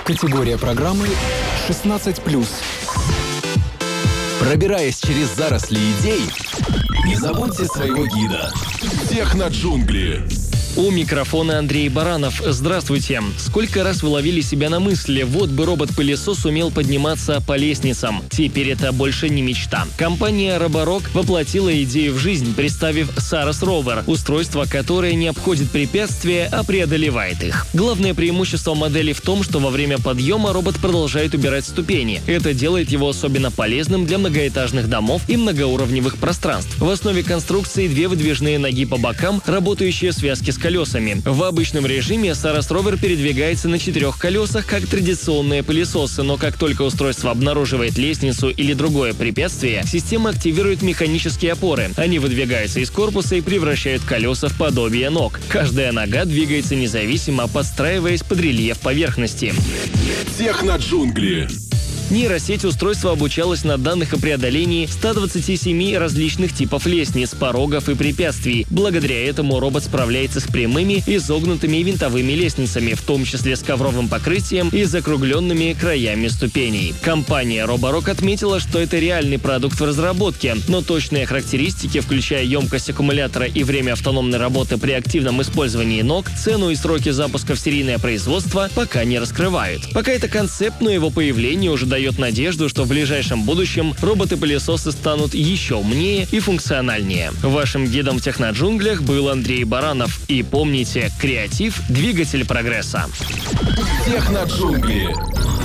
Категория программы 16+. Пробираясь через заросли идей, не забудьте своего гида. Техноджунгли. У микрофона Андрей Баранов. Здравствуйте. Сколько раз вы ловили себя на мысли, вот бы робот-пылесос умел подниматься по лестницам. Теперь это больше не мечта. Компания Roborock воплотила идею в жизнь, представив Saros Rover, устройство, которое не обходит препятствия, а преодолевает их. Главное преимущество модели в том, что во время подъема робот продолжает убирать ступени. Это делает его особенно полезным для многоэтажных домов и многоуровневых пространств. В основе конструкции две выдвижные ноги по бокам, работающие связки с колесами. В обычном режиме Saros Rover передвигается на 4 колесах, как традиционные пылесосы, но как только устройство обнаруживает лестницу или другое препятствие, система активирует механические опоры. Они выдвигаются из корпуса и превращают колеса в подобие ног. Каждая нога двигается независимо, подстраиваясь под рельеф поверхности. Техноджунгли. Нейросеть устройства обучалась на данных о преодолении 127 различных типов лестниц, порогов и препятствий. Благодаря этому робот справляется с прямыми, изогнутыми и винтовыми лестницами, в том числе с ковровым покрытием и закругленными краями ступеней. Компания Roborock отметила, что это реальный продукт в разработке, но точные характеристики, включая емкость аккумулятора и время автономной работы при активном использовании ног, цену и сроки запуска в серийное производство пока не раскрывают. Пока это концепт, но его появление уже дает надежду, что в ближайшем будущем роботы-пылесосы станут еще умнее и функциональнее. Вашим гидом в техноджунглях был Андрей Баранов. И помните, креатив – двигатель прогресса. Техноджунгли.